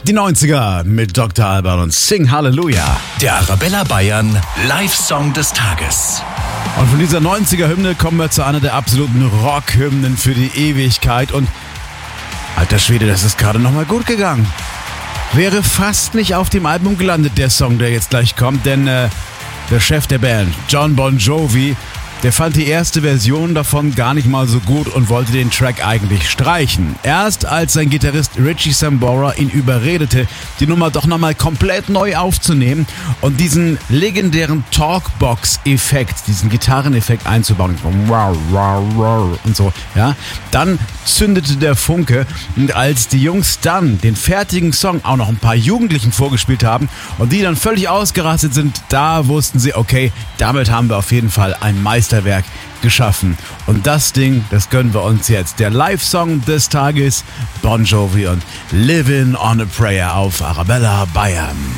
Die 90er mit Dr. Alban und Sing Halleluja. Der Arabella Bayern Live-Song des Tages. Und von dieser 90er-Hymne kommen wir zu einer der absoluten Rock-Hymnen für die Ewigkeit. Und alter Schwede, das ist gerade nochmal gut gegangen. Wäre fast nicht auf dem Album gelandet, der Song, der jetzt gleich kommt, denn der Chef der Band, Jon Bon Jovi, der fand die erste Version davon gar nicht mal so gut und wollte den Track eigentlich streichen. Erst als sein Gitarrist Richie Sambora ihn überredete, die Nummer doch nochmal komplett neu aufzunehmen und diesen legendären Talkbox-Effekt, diesen Gitarreneffekt einzubauen. Und so, ja. Dann zündete der Funke und als die Jungs dann den fertigen Song auch noch ein paar Jugendlichen vorgespielt haben und die dann völlig ausgerastet sind, da wussten sie, okay, damit haben wir auf jeden Fall ein Meisterwerk geschaffen. Und das Ding, das gönnen wir uns jetzt. Der Live-Song des Tages, Bon Jovi und Livin' on a Prayer auf Arabella Bayern.